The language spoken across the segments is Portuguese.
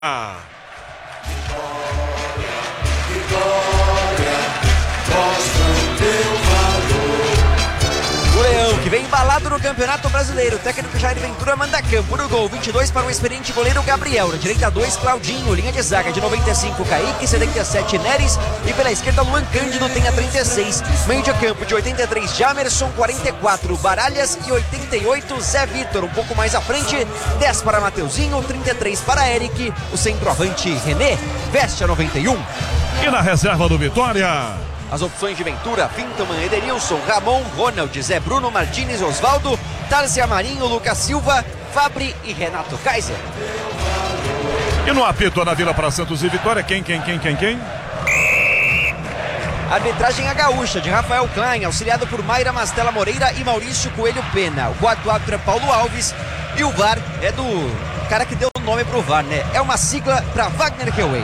O Leão, que vem embalado no Campeonato Brasileiro. O técnico Jair Ventura manda campo no gol. 22 para o experiente goleiro Gabriel. Na direita 2, Claudinho. Linha de zaga de 95, Kaique. 77, Neres. E pela esquerda, Luan Cândido tem a 36. Meio de campo de 83, Jamerson. 44, Baralhas. E 88, Zé Vitor. Um pouco mais à frente, 10 para Mateuzinho. 33 para Eric. O centroavante René veste a 91. E na reserva do Vitória, as opções de Ventura: Fintelman, Edenilson, Ramon, Ronald, Zé Bruno, Martínez, Osvaldo, Tárcia Marinho, Lucas Silva, Fabri e Renato Kaiser. E no apito na Vila para Santos e Vitória, quem? Arbitragem a gaúcha de Rafael Klein, auxiliado por Mayra Mastella Moreira e Maurício Coelho Pena. O quarto árbitro é Paulo Alves e o VAR é do cara que deu o nome pro VAR, né? É uma sigla para Wagner Hellway.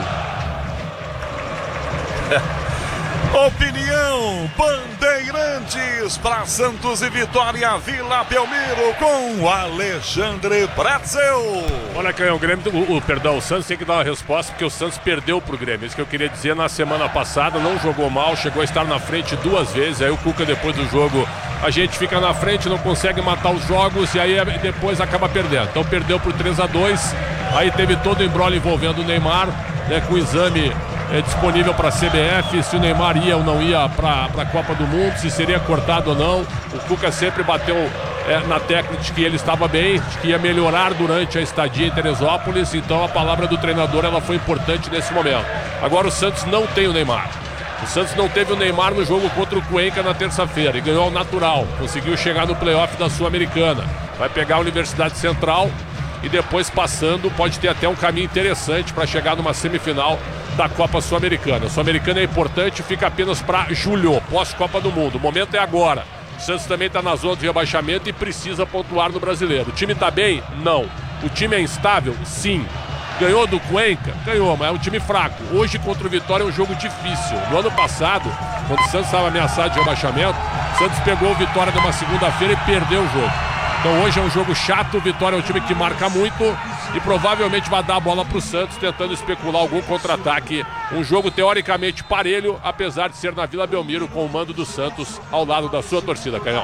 Opinião Bandeirantes para Santos e Vitória, Vila Belmiro, com Alexandre Pretzel. Olha, Canhão, o Grêmio, o Santos tem que dar uma resposta, porque o Santos perdeu pro Grêmio. Isso que eu queria dizer: na semana passada não jogou mal, chegou a estar na frente 2 vezes. Aí o Cuca, depois do jogo, a gente fica na frente, não consegue matar os jogos e aí depois acaba perdendo. Então perdeu pro 3-2, aí teve todo o imbróglio envolvendo o Neymar, né, com o exame disponível para a CBF, se o Neymar ia ou não ia para a Copa do Mundo, se seria cortado ou não. O Cuca sempre bateu na técnica de que ele estava bem, de que ia melhorar durante a estadia em Teresópolis. Então a palavra do treinador, ela foi importante nesse momento. Agora o Santos não tem o Neymar. O Santos não teve o Neymar no jogo contra o Cuenca na terça-feira e ganhou ao natural. Conseguiu chegar no playoff da Sul-Americana. Vai pegar a Universidade Central e depois, passando, pode ter até um caminho interessante para chegar numa semifinal da Copa Sul-Americana. A Sul-Americana é importante, fica apenas para julho, pós-Copa do Mundo. O momento é agora. O Santos também está na zona de rebaixamento e precisa pontuar no Brasileiro. O time está bem? Não. O time é instável? Sim. Ganhou do Cuenca? Ganhou, mas é um time fraco. Hoje contra o Vitória é um jogo difícil. No ano passado, quando o Santos estava ameaçado de rebaixamento, o Santos pegou o Vitória numa segunda-feira e perdeu o jogo. Então hoje é um jogo chato. O Vitória é um time que marca muito e provavelmente vai dar a bola para o Santos, tentando especular algum contra-ataque. Um jogo teoricamente parelho, apesar de ser na Vila Belmiro, com o mando do Santos ao lado da sua torcida, Canhão.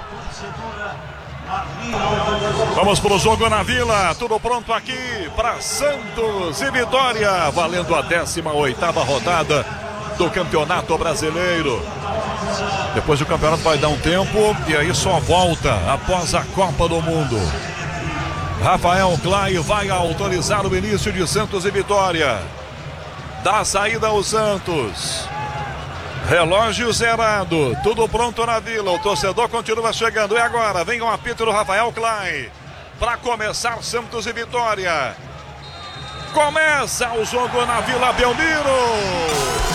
Vamos pro jogo na Vila, tudo pronto aqui para Santos e Vitória, valendo a 18ª rodada do Campeonato Brasileiro. Depois do campeonato vai dar um tempo e aí só volta após a Copa do Mundo. Rafael Klein vai autorizar o início de Santos e Vitória. Dá saída ao Santos. Relógio zerado, tudo pronto na Vila, o torcedor continua chegando. E agora vem o apito do Rafael Klein para começar Santos e Vitória. Começa o jogo na Vila Belmiro.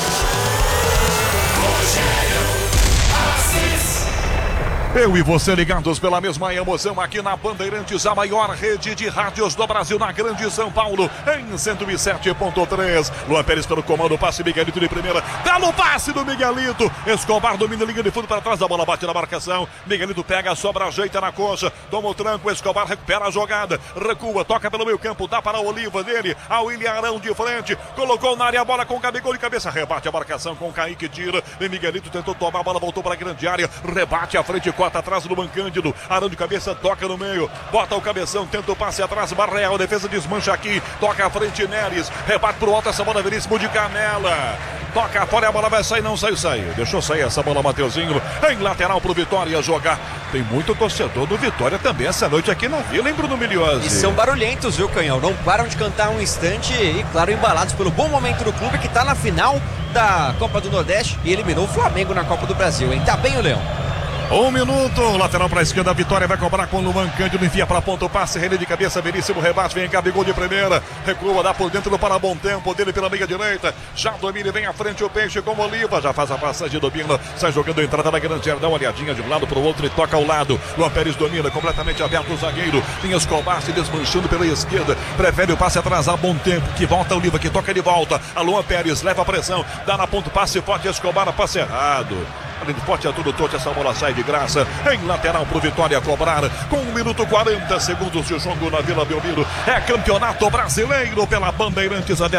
Eu e você ligados pela mesma emoção aqui na Bandeirantes, a maior rede de rádios do Brasil, na Grande São Paulo, em 107.3. Luan Pérez pelo comando, passe Miguelito de primeira, belo passe do Miguelito. Escobar domina a linha de fundo para trás, a bola bate na marcação. Miguelito pega, sobra, ajeita na coxa, toma o tranco, Escobar recupera a jogada, recua, toca pelo meio campo, dá para a Oliva dele, a William Arão de frente, colocou na área a bola com o Gabigol de cabeça, rebate a marcação com o Kaique, tira, e Miguelito tentou tomar a bola, voltou para a grande área, rebate à frente, corta atrás do Luan Cândido, Arão de cabeça, toca no meio, bota o cabeção, tenta o passe atrás, Barreal, defesa desmancha aqui, toca à frente Neres, rebate pro alto, essa bola veríssimo de Canela, toca fora, a bola vai sair, não saiu, deixou sair essa bola Mateuzinho, em lateral pro Vitória jogar. Tem muito torcedor do Vitória também essa noite aqui na Vila, hein, Bruno Milhose? E são barulhentos, viu, Canhão? Não param de cantar um instante e, claro, embalados pelo bom momento do clube que tá na final da Copa do Nordeste e eliminou o Flamengo na Copa do Brasil, hein? Tá bem o Leão. 1 minuto, lateral para a esquerda, a Vitória vai cobrar com o Luan Cândido, enfia para a ponta o passe, René de cabeça, veríssimo rebate, vem Gabigol de primeira, recua, dá por dentro para bom tempo dele pela meia direita, já domina e vem à frente o Peixe com o Oliva, já faz a passagem, domina, sai jogando a entrada na grande área, dá uma olhadinha de um lado para o outro e toca ao lado, Luan Pérez domina, completamente aberto o zagueiro, tem Escobar se desmanchando pela esquerda, prefere o passe atrasar, bom tempo, que volta Oliva, que toca de volta, a Luan Pérez leva a pressão, dá na ponta, passe forte, Escobar, passe errado. Além do pote é tudo tote, essa bola sai de graça. Em lateral pro Vitória cobrar. Com 1 minuto e 40 segundos de jogo na Vila Belmiro. É campeonato brasileiro pela Bandeirantes.